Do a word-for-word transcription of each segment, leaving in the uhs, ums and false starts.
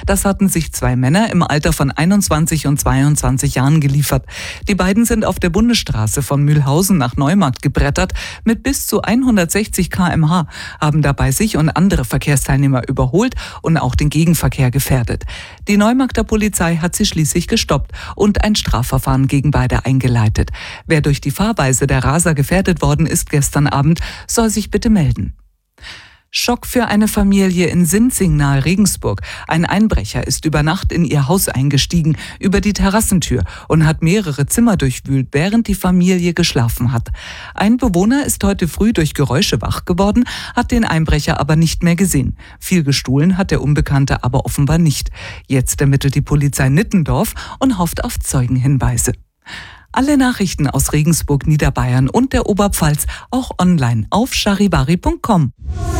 Das hatten sich zwei Männer im Alter von einundzwanzig und zweiundzwanzig Jahren geliefert. Die beiden sind auf der Bundesstraße von Mühlhausen nach Neumarkt gebrettert mit bis zu hundertsechzig Kilometer pro Stunde, haben dabei sich und andere Verkehrsteilnehmer überholt und auch den Gegenverkehr gefährdet. Die Neumarkter Polizei hat sie schließlich gestoppt und ein Strafverfahren gegen beide eingeleitet. Wer durch die Fahrweise der Raser gefährdet worden ist gestern Abend, soll sich bitte melden. Schock für eine Familie in Sinzing nahe Regensburg. Ein Einbrecher ist über Nacht in ihr Haus eingestiegen, über die Terrassentür und hat mehrere Zimmer durchwühlt, während die Familie geschlafen hat. Ein Bewohner ist heute früh durch Geräusche wach geworden, hat den Einbrecher aber nicht mehr gesehen. Viel gestohlen hat der Unbekannte aber offenbar nicht. Jetzt ermittelt die Polizei Nittendorf und hofft auf Zeugenhinweise. Alle Nachrichten aus Regensburg, Niederbayern und der Oberpfalz auch online auf charivari punkt com.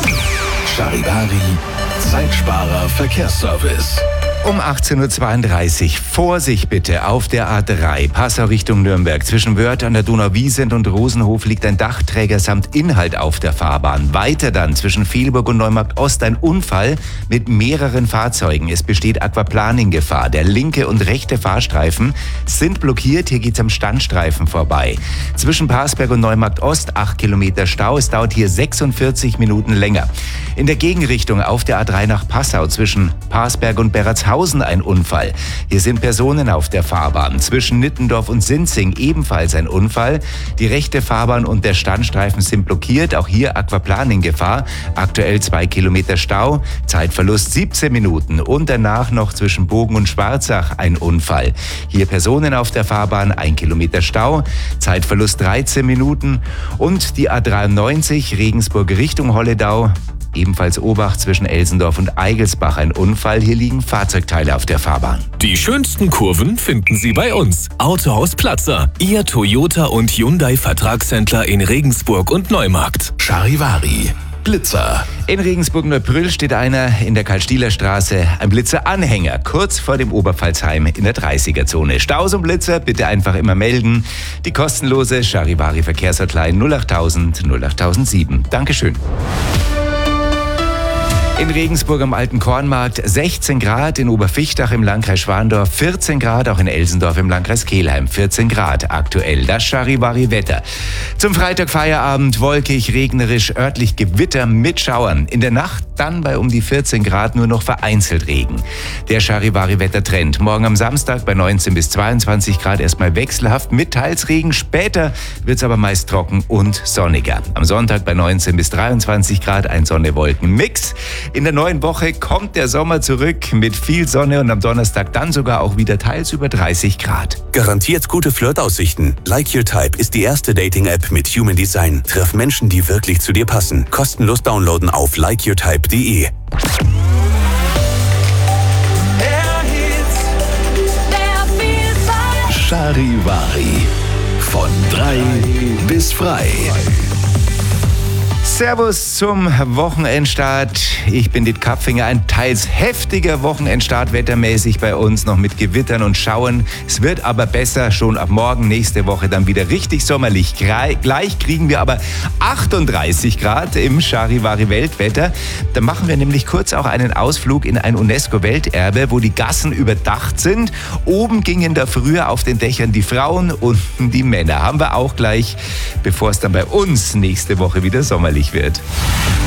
Charivari, Zeitsparer Verkehrsservice. Um achtzehn Uhr zweiunddreißig. Vorsicht bitte auf der A drei, Passau Richtung Nürnberg. Zwischen Wörth an der Donauwiesent und Rosenhof liegt ein Dachträger samt Inhalt auf der Fahrbahn. Weiter dann zwischen Velburg und Neumarkt Ost ein Unfall mit mehreren Fahrzeugen. Es besteht Aquaplaning-Gefahr. Der linke und rechte Fahrstreifen sind blockiert. Hier geht's am Standstreifen vorbei. Zwischen Parsberg und Neumarkt Ost acht Kilometer Stau. Es dauert hier sechsundvierzig Minuten länger. In der Gegenrichtung auf der A drei nach Passau zwischen Parsberg und Beratshausen ein Unfall. Hier sind Personen auf der Fahrbahn. Zwischen Nittendorf und Sinzing ebenfalls ein Unfall. Die rechte Fahrbahn und der Standstreifen sind blockiert. Auch hier Aquaplaning-Gefahr. Aktuell zwei Kilometer Stau. Zeitverlust siebzehn Minuten. Und danach noch zwischen Bogen und Schwarzach ein Unfall. Hier Personen auf der Fahrbahn, ein Kilometer Stau. Zeitverlust dreizehn Minuten. Und die A dreiundneunzig Regensburg Richtung Holledau. Ebenfalls Obacht zwischen Elsendorf und Eigelsbach ein Unfall. Hier liegen Fahrzeugteile auf der Fahrbahn. Die schönsten Kurven finden Sie bei uns. Autohaus Platzer, Ihr Toyota und Hyundai Vertragshändler in Regensburg und Neumarkt. Charivari, Blitzer. In Regensburg-Neubrüll steht einer in der Karl-Stieler Straße, ein Blitzer-Anhänger, kurz vor dem Oberpfalzheim in der dreißiger-Zone. Staus und Blitzer bitte einfach immer melden. Die kostenlose Charivari Verkehrshotline null achttausend null achttausendsieben. Dankeschön. In Regensburg am Alten Kornmarkt sechzehn Grad, in Oberfichtach im Landkreis Schwandorf vierzehn Grad, auch in Elsendorf im Landkreis Kelheim vierzehn Grad aktuell. Das Charivari-Wetter. Zum Freitag Feierabend wolkig, regnerisch, örtlich Gewitter mit Schauern. In der Nacht dann bei um die vierzehn Grad nur noch vereinzelt Regen. Der Charivari-Wettertrend. Morgen am Samstag bei neunzehn bis zweiundzwanzig Grad erstmal wechselhaft mit teils Regen. Später wird es aber meist trocken und sonniger. Am Sonntag bei neunzehn bis dreiundzwanzig Grad ein Sonne-Wolken-Mix. In der neuen Woche kommt der Sommer zurück mit viel Sonne und am Donnerstag dann sogar auch wieder teils über dreißig Grad. Garantiert gute Flirtaussichten. Like Your Type ist die erste Dating-App mit Human Design. Treff Menschen, die wirklich zu dir passen. Kostenlos downloaden auf like your type punkt de. Charivari. Von drei bis frei. Servus zum Wochenendstart. Ich bin Dit Kapfinger. Ein teils heftiger Wochenendstart wettermäßig bei uns, noch mit Gewittern und Schauern. Es wird aber besser, schon ab morgen, nächste Woche dann wieder richtig sommerlich. Gleich kriegen wir aber achtunddreißig Grad im Charivari Weltwetter. Da machen wir nämlich kurz auch einen Ausflug in ein UNESCO-Welterbe, wo die Gassen überdacht sind. Oben gingen da früher auf den Dächern die Frauen, unten die Männer. Haben wir auch gleich, bevor es dann bei uns nächste Woche wieder sommerlich wird.